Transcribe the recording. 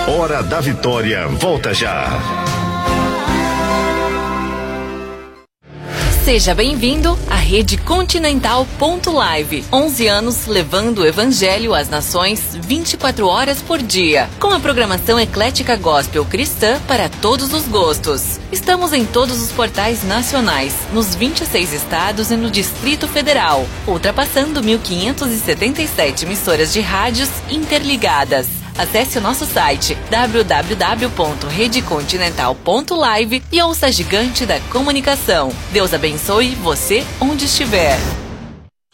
Hora da Vitória, volta já. Seja bem-vindo à Rede Continental Live. 11 anos levando o Evangelho às nações 24 horas por dia. Com a programação eclética gospel cristã para todos os gostos. Estamos em todos os portais nacionais, nos 26 estados e no Distrito Federal, ultrapassando 1.577 emissoras de rádios interligadas. Acesse o nosso site www.redecontinental.live e ouça a gigante da comunicação. Deus abençoe você onde estiver.